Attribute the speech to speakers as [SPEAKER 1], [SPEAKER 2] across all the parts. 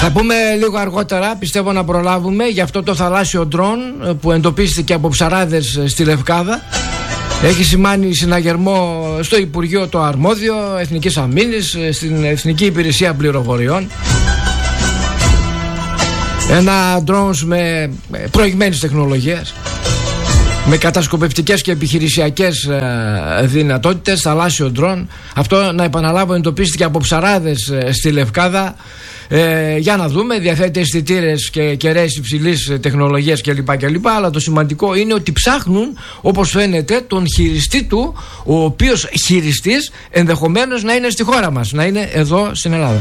[SPEAKER 1] Θα πούμε λίγο αργότερα, πιστεύω να προλάβουμε, για αυτό το θαλάσσιο ντρόν που εντοπίστηκε από ψαράδες στη Λευκάδα. Έχει σημάνει συναγερμό στο Υπουργείο το Αρμόδιο Εθνικής Αμήνης, στην Εθνική Υπηρεσία Πληροφοριών. Ένα ντρόν με προηγμένης τεχνολογίας, με κατασκοπευτικές και επιχειρησιακές δυνατότητες, θαλάσσιο ντρόν. Αυτό, να επαναλάβω, εντοπίστηκε από ψαράδες στη Λευκάδα. Για να δούμε, διαθέτει αισθητήρες και κεραίες υψηλής τεχνολογίας κλπ. Αλλά το σημαντικό είναι ότι ψάχνουν, όπως φαίνεται, τον χειριστή του, ο οποίος χειριστής ενδεχομένως να είναι στη χώρα μας, να είναι εδώ στην Ελλάδα.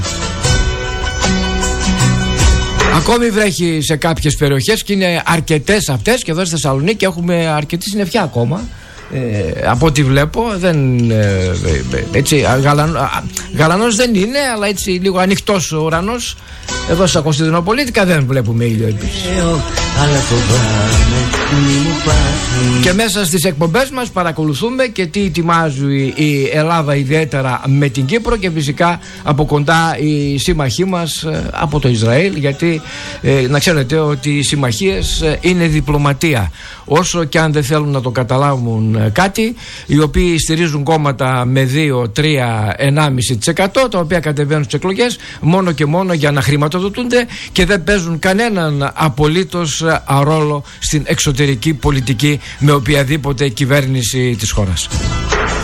[SPEAKER 1] Ακόμη βρέχει σε κάποιες περιοχές και είναι αρκετές αυτές, και εδώ στη Θεσσαλονίκη έχουμε αρκετή συννεφιά ακόμα. Από ό,τι βλέπω έτσι γαλανός δεν είναι, αλλά έτσι λίγο ανοιχτός ο ουρανός. Εδώ στα Κωνσταντινοπολίτικα δεν βλέπουμε ήλιο επίσης. Και μέσα στις εκπομπές μας παρακολουθούμε και τι ετοιμάζει η Ελλάδα, ιδιαίτερα με την Κύπρο, και φυσικά από κοντά οι σύμμαχοί μας από το Ισραήλ, γιατί να ξέρετε ότι οι συμμαχίες είναι διπλωματία. Όσο και αν δεν θέλουν να το καταλάβουν κάτι, οι οποίοι στηρίζουν κόμματα με 2, 3, 1,5%, τα οποία κατεβαίνουν στις εκλογές μόνο και μόνο για να χρηματοδοτούνται και δεν παίζουν κανέναν απολύτως ρόλο στην εξωτερική πολιτική με οποιαδήποτε κυβέρνηση της χώρας.